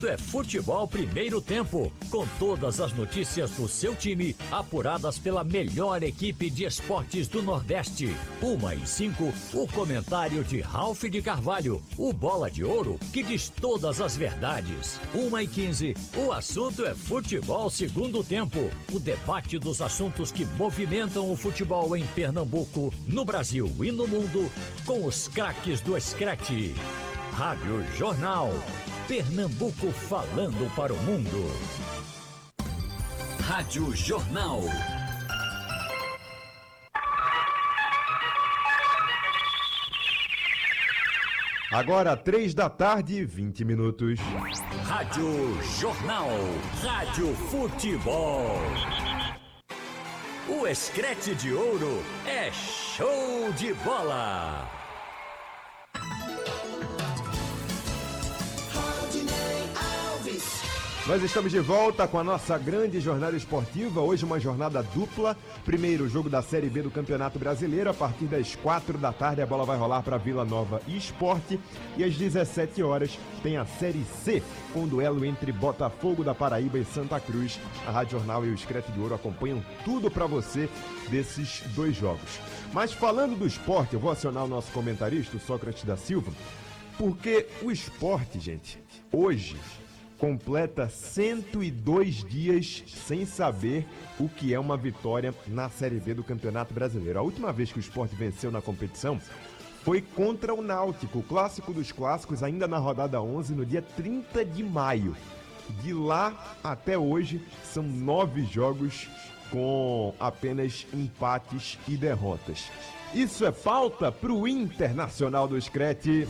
É Futebol Primeiro Tempo, com todas as notícias do seu time, apuradas pela melhor equipe de esportes do Nordeste. 1h05, o comentário de Ralf de Carvalho, o Bola de Ouro, que diz todas as verdades. 1h15, o assunto é Futebol Segundo Tempo, o debate dos assuntos que movimentam o futebol em Pernambuco, no Brasil e no mundo, com os craques do Screte. Rádio Jornal. Pernambuco falando para o mundo. Rádio Jornal. Agora 3h20. Rádio Jornal. Rádio Futebol. O Screte de Ouro é show de bola. Nós estamos de volta com a nossa grande jornada esportiva. Hoje uma jornada dupla. Primeiro jogo da Série B do Campeonato Brasileiro. A partir das 4h a bola vai rolar para Vila Nova e Sport. E às 17 horas tem a Série C, com o duelo entre Botafogo da Paraíba e Santa Cruz. A Rádio Jornal e o Screte de Ouro acompanham tudo para você desses dois jogos. Mas falando do esporte, eu vou acionar o nosso comentarista, o Sócrates da Silva, porque o esporte, gente, hoje completa 102 dias sem saber o que é uma vitória na Série B do Campeonato Brasileiro. A última vez que o Sport venceu na competição foi contra o Náutico, o clássico dos clássicos, ainda na rodada 11, no dia 30 de maio. De lá até hoje, são 9 jogos com apenas empates e derrotas. Isso é pauta para o Internacional do Screte.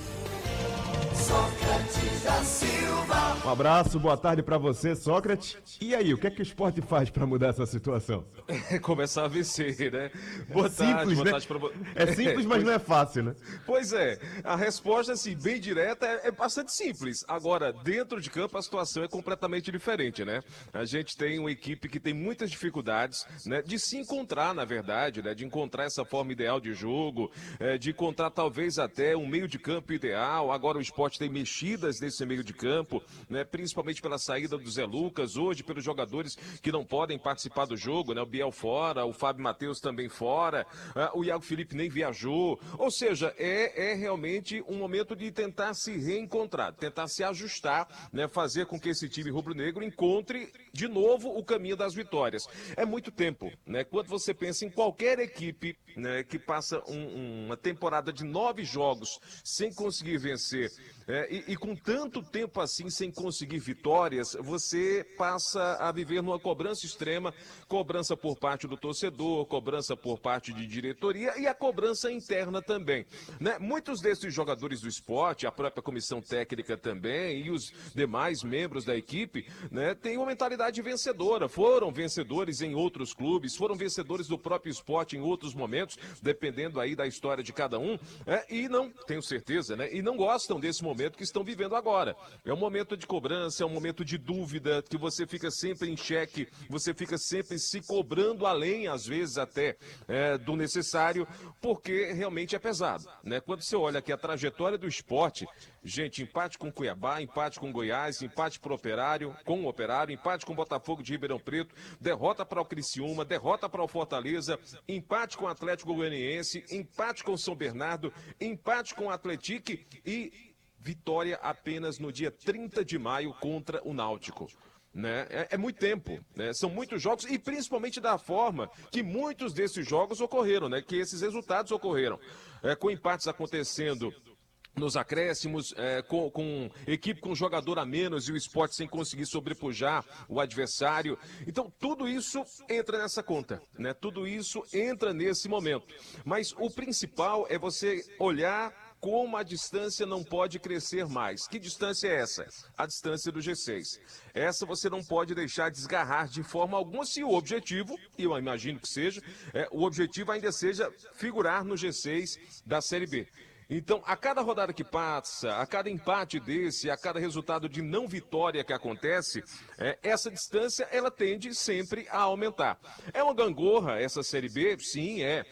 Sócrates da Silva. Um abraço, boa tarde pra você, Sócrates. E aí, o que é que o esporte faz pra mudar essa situação? Começar a vencer, né? Boa tarde, boa tarde pra você. É simples, mas não é fácil, né? Pois é, a resposta, assim, bem direta, é bastante simples. Agora, dentro de campo, a situação é completamente diferente, né? A gente tem uma equipe que tem muitas dificuldades, né, de se encontrar, na verdade, né, de encontrar essa forma ideal de jogo, de encontrar talvez até um meio de campo ideal. Agora o esporte tem mexidas nesse meio de campo, né, principalmente pela saída do Zé Lucas, hoje pelos jogadores que não podem participar do jogo, né, o Biel fora, o Fábio Matheus também fora, o Iago Felipe nem viajou, ou seja, é realmente um momento de tentar se reencontrar, tentar se ajustar, né, fazer com que esse time rubro-negro encontre de novo o caminho das vitórias. É muito tempo, né, quando você pensa em qualquer equipe, né, que passa uma temporada de 9 jogos sem conseguir vencer, e com tanto tempo assim sem conseguir vitórias, você passa a viver numa cobrança extrema, cobrança por parte do torcedor, cobrança por parte de diretoria e a cobrança interna também, né? Muitos desses jogadores do esporte, a própria comissão técnica também e os demais membros da equipe, né, têm uma mentalidade vencedora, foram vencedores em outros clubes, foram vencedores do próprio esporte em outros momentos, dependendo aí da história de cada um, e não, tenho certeza, né, e não gostam desse momento que estão vivendo agora. É um momento de cobrança, é um momento de dúvida, que você fica sempre em xeque, você fica sempre se cobrando além, às vezes até do necessário, porque realmente é pesado, né? Quando você olha aqui a trajetória do esporte, gente, empate com Cuiabá, empate com Goiás, empate com o Operário, empate com o Botafogo de Ribeirão Preto, derrota para o Criciúma, derrota para o Fortaleza, empate com o Atlético Goianiense, empate com o São Bernardo, empate com o Atlético e vitória apenas no dia 30 de maio contra o Náutico. Né? É muito tempo, né? São muitos jogos e principalmente da forma que muitos desses jogos ocorreram, né? Que esses resultados ocorreram, com empates acontecendo nos acréscimos, com equipe com jogador a menos e o esporte sem conseguir sobrepujar o adversário. Então, tudo isso entra nessa conta, né? Tudo isso entra nesse momento. Mas o principal é você olhar como a distância não pode crescer mais. Que distância é essa? A distância do G6. Essa você não pode deixar desgarrar de forma alguma, se o objetivo, e eu imagino que seja, o objetivo ainda seja figurar no G6 da Série B. Então, a cada rodada que passa, a cada empate desse, a cada resultado de não vitória que acontece, essa distância, ela tende sempre a aumentar. É uma gangorra essa Série B? Sim, é.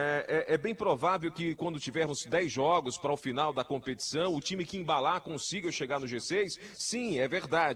É bem provável que quando tivermos 10 jogos para o final da competição, o time que embalar consiga chegar no G6? Sim, é verdade.